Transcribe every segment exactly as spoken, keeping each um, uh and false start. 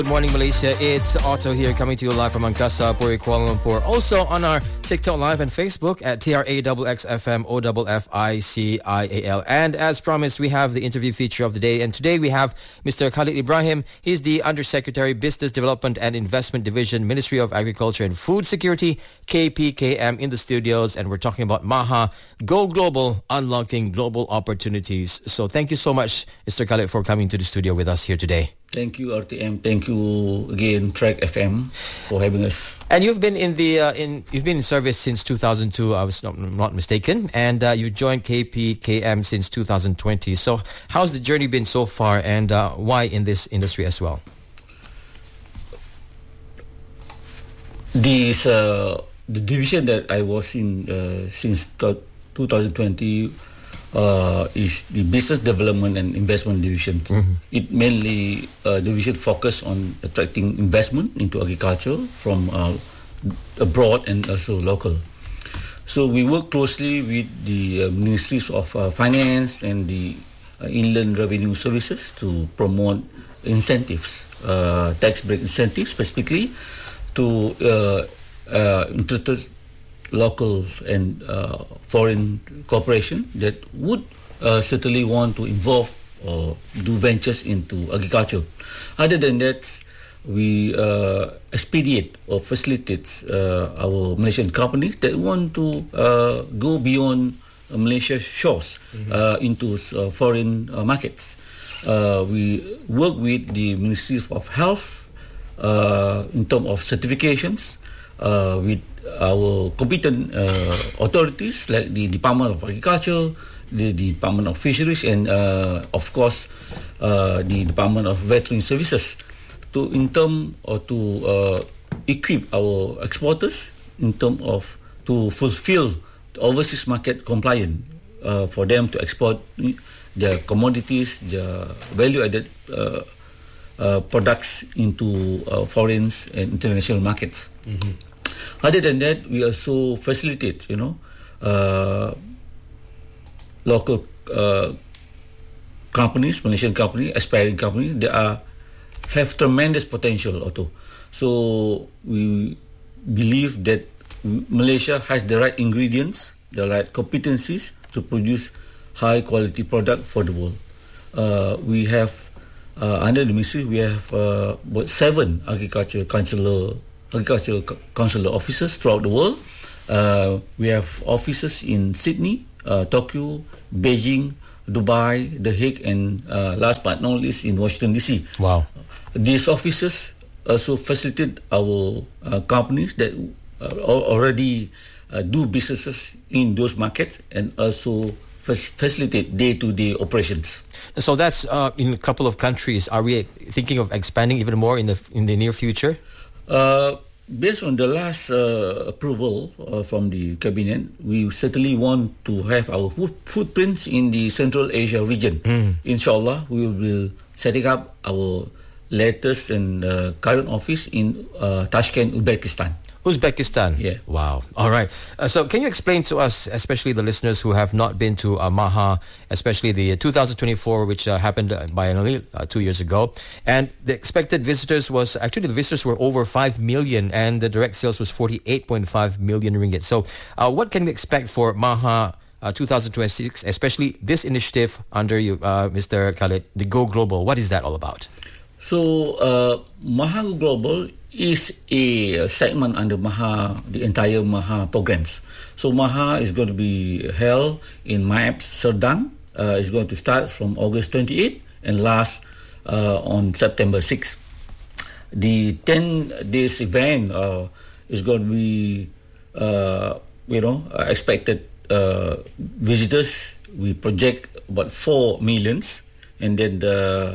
Good morning, Malaysia. It's Otto here, coming to you live from Angkasa, Puri, Kuala Lumpur. Also on our TikTok Live and Facebook at T R A X X F M O F F I C I A L. And as promised, we have the interview feature of the day. And today we have Mister Khalid Ibrahim. He's the Undersecretary, Business Development and Investment Division, Ministry of Agriculture and Food Security, K P K M, in the studios. And we're talking about Maha Go Global, Unlocking Global Opportunities. So thank you so much, Mister Khalid, for coming to the studio with us here today. Thank you, R T M. Thank you again, Track F M, for having us. And you've been in the uh, in you've been in service since two thousand two. I was not, not mistaken, and uh, you joined K P K M since two thousand twenty. So, how's the journey been so far, and uh, why in this industry as well? This uh, the division that I was in uh, since two thousand twenty. Uh, is the Business Development and Investment Division. Mm-hmm. It mainly uh, division focus on attracting investment into agriculture from uh, abroad and also local. So we work closely with the uh, Ministries of uh, Finance and the uh, Inland Revenue Services to promote incentives, uh, tax break incentives specifically to uh, uh, introduce local and uh, foreign corporation that would uh, certainly want to involve or do ventures into agriculture. Other than that, we uh, expedite or facilitate uh, our Malaysian companies that want to uh, go beyond uh, Malaysia's shores mm-hmm. uh, into uh, foreign uh, markets. Uh, we work with the Ministries of Health uh, in terms of certifications, uh, with our competent uh, authorities like the Department of Agriculture, the Department of Fisheries, and uh, of course uh, the Department of Veterinary Services, to in term or to uh, equip our exporters in term of to fulfill the overseas market compliant uh, for them to export their commodities, their value-added uh, uh, products into uh, foreign and international markets. Mm-hmm. Other than that, we also facilitate, you know, uh, local uh, companies, Malaysian companies, aspiring companies, they are have tremendous potential also. So we believe that Malaysia has the right ingredients, the right competencies to produce high quality product for the world. Uh, we have uh, under the ministry, we have uh, about seven agriculture councillor. agricultural consular offices throughout the world. Uh, we have offices in Sydney, uh, Tokyo, Beijing, Dubai, The Hague, and uh, last but not least in Washington D C. Wow. These offices also facilitate our uh, companies that uh, already uh, do businesses in those markets and also f- facilitate day-to-day operations. So that's uh, in a couple of countries. Are we thinking of expanding even more in the in the near future? Uh, based on the last uh, approval uh, from the cabinet, we certainly want to have our foot- footprints in the Central Asia region. Mm. Inshallah, we will be setting up our latest and uh, current office in uh, Tashkent, Uzbekistan. Uzbekistan? Yeah. Wow. All right. Uh, so can you explain to us, especially the listeners who have not been to uh, Maha, especially the uh, two thousand twenty-four, which uh, happened uh, biennially uh, two years ago, and the expected visitors was, actually the visitors were over five million and the direct sales was forty-eight point five million ringgit. So uh, what can we expect for Maha uh, two thousand twenty-six, especially this initiative under you, uh, Mister Khalid, the Go Global? What is that all about? So, uh, Maha Go Global is a segment under Maha, the entire Maha programs. So Maha is going to be held in MAPS Serdang. Uh, it's going to start from August twenty-eighth and last uh, on September sixth. The ten days event uh, is going to be, uh, you know, uh, expected uh, visitors. We project about four millions, and then the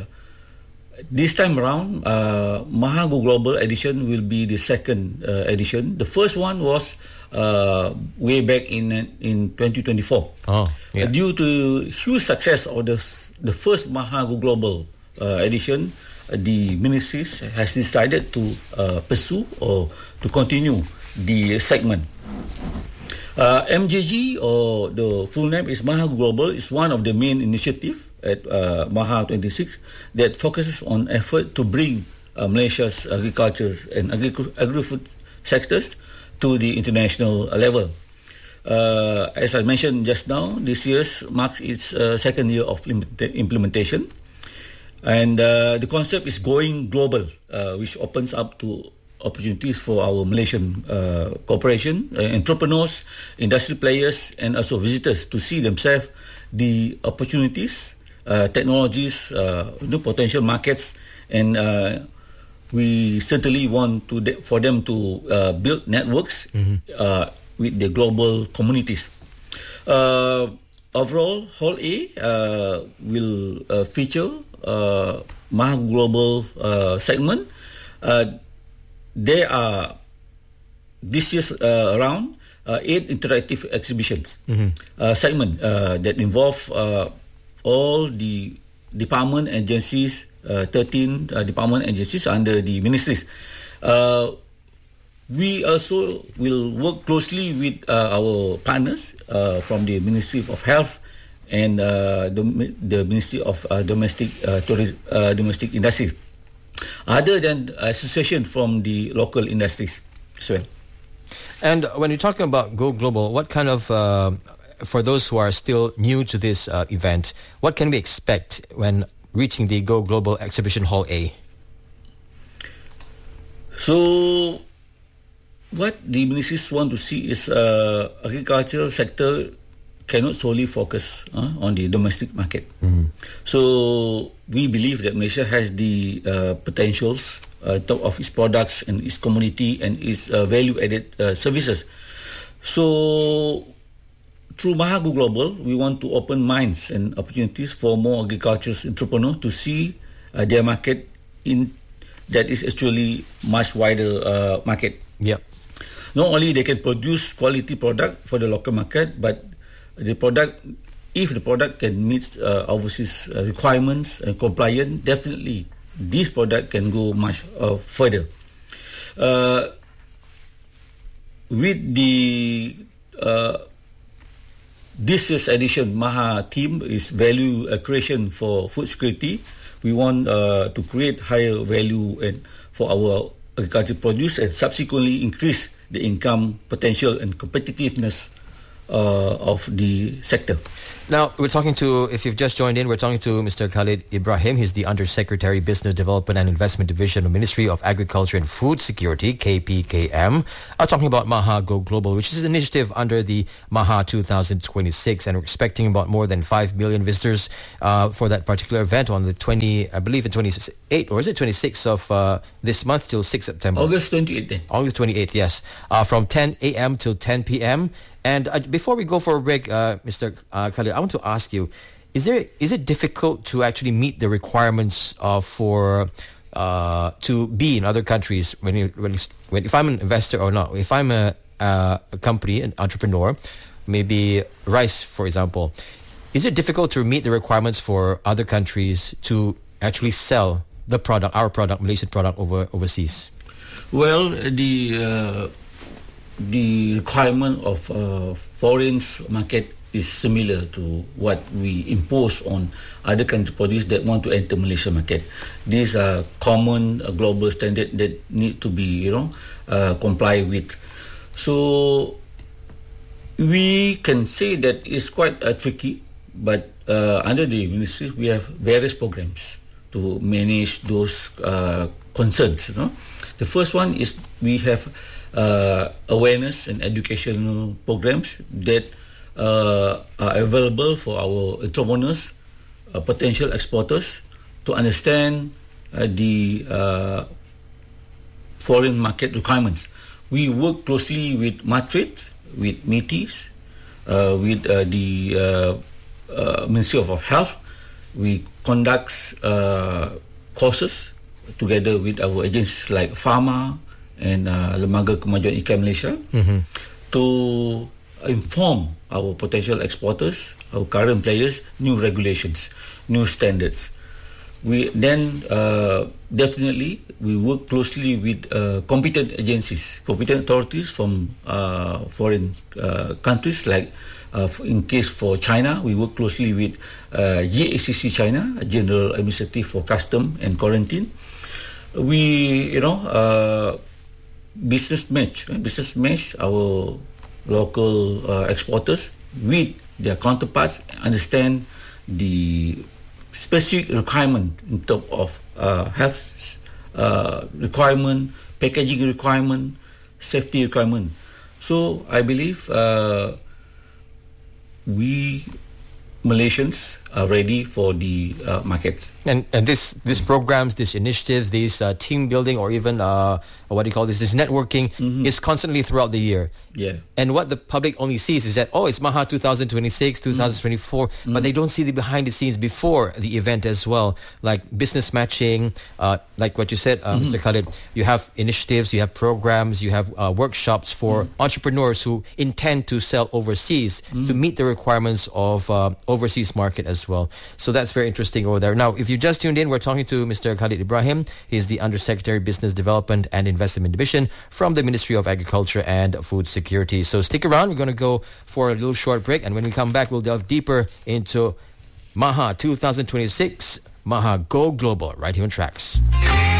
this time around, uh, Maha Go Global edition will be the second uh, edition. The first one was uh, way back in in twenty twenty-four. Oh, yeah. Uh, due to huge success of the the first Maha Go Global uh, edition, uh, the ministries has decided to uh, pursue or to continue the segment. Uh, M G G, or the full name is Maha Go Global, is one of the main initiatives at uh, Maha twenty-six that focuses on effort to bring uh, Malaysia's agriculture and agri- agri-food sectors to the international level. Uh, as I mentioned just now, this year marks its uh, second year of implementation. And uh, the concept is going global, uh, which opens up to opportunities for our Malaysian uh, corporation, uh, entrepreneurs, industry players, and also visitors to see themselves the opportunities, uh, technologies, uh, new potential markets, and uh, we certainly want to de- for them to uh, build networks mm-hmm. uh, with the global communities. Uh, overall, Hall A uh, will uh, feature uh, Maha Global uh, segment. Uh, there are this year's uh, around uh, eight interactive exhibitions mm-hmm. uh, segment uh, that involve uh, all the department agencies, uh, thirteen uh, department agencies under the ministries. Uh, we also will work closely with uh, our partners uh, from the Ministry of Health and uh, the, the Ministry of uh, Domestic uh, Tourism, uh, Domestic Industries, other than association from the local industries as well. And when you're talking about Go Global, what kind of, uh, for those who are still new to this uh, event, what can we expect when reaching the Go Global Exhibition Hall A? So, what the ministries want to see is uh, agricultural sector cannot solely focus uh, on the domestic market. Mm-hmm. So we believe that Malaysia has the uh, potentials uh, top of its products and its community and its uh, value-added uh, services. So through Maha Go Global, we want to open minds and opportunities for more agricultural entrepreneurs to see uh, their market in that is actually much wider uh, market. Yep. Not only they can produce quality product for the local market, but the product, if the product can meet uh, overseas uh, requirements and compliant, definitely this product can go much uh, further. Uh, with the uh, this year's edition, Maha theme is value uh, creation for food security. We want uh, to create higher value and for our agricultural produce and subsequently increase the income potential and competitiveness uh, of the sector. Now, we're talking to, if you've just joined in, we're talking to Mister Khalid Ibrahim. He's the Undersecretary, Business Development and Investment Division of Ministry of Agriculture and Food Security, K P K M. I'm talking about Maha Go Global, which is an initiative under the Maha twenty twenty-six, and we're expecting about more than five million visitors uh, for that particular event on the twenty, I believe, the twenty-eighth, or is it twenty-sixth of uh, this month till sixth September? August twenty-eighth. August twenty-eighth, yes. Uh, from ten a.m. till ten p.m. And uh, before we go for a break, uh, Mister Uh, Khalid, I want to ask you, is there is it difficult to actually meet the requirements uh, for uh, to be in other countries when you, when, you, when if I'm an investor or not, if I'm a, uh, a company, an entrepreneur, maybe rice, for example, is it difficult to meet the requirements for other countries to actually sell the product, our product, Malaysian product, over overseas? Well, the uh, the requirement of uh, foreign market is similar to what we impose on other country produce that want to enter Malaysia market. These are common uh, global standard that need to be, you know, uh, comply with. So we can say that it's quite uh, tricky, but uh, under the ministry we have various programs to manage those uh, concerns. You know, the first one is we have uh, awareness and educational programs that Uh, are available for our entrepreneurs, uh, potential exporters, to understand uh, the uh, foreign market requirements. We work closely with Matrade, with MITIS, uh, with uh, the uh, uh, Ministry of Health. We conduct uh, courses together with our agencies like Pharma and uh, Lembaga Kemajuan Ikan Malaysia mm-hmm. to inform our potential exporters, our current players, new regulations, new standards. We then uh, definitely we work closely with uh, competent agencies, competent authorities from uh, foreign uh, countries. Like uh, in case for China, we work closely with uh, G A C C China, General Administrative for Custom and Quarantine. we, you know, uh, business match, business match our local uh, exporters with their counterparts, understand the specific requirement in terms of uh, health uh, requirement, packaging requirement, safety requirement. So I believe uh, we Malaysians are ready for the uh, markets. And and this these programs, these initiatives, these uh, team building, or even uh, what do you call this? This networking mm-hmm. is constantly throughout the year. Yeah. And what the public only sees is that, oh, it's Maha twenty twenty-six, twenty twenty-four, mm-hmm. but they don't see the behind the scenes before the event as well, like business matching, uh, like what you said, uh, mm-hmm. Mister Khalid. You have initiatives, you have programs, you have uh, workshops for mm-hmm. entrepreneurs who intend to sell overseas mm-hmm. to meet the requirements of uh, overseas market as well. So that's very interesting over there. Now, if you just tuned in, we're talking to Mister Khalid Ibrahim. He's the Undersecretary, Business Development and Investment Division from the Ministry of Agriculture and Food Security. So stick around. We're going to go for a little short break. And when we come back, we'll delve deeper into Maha twenty twenty-six, Maha Go Global, right here on Tracks.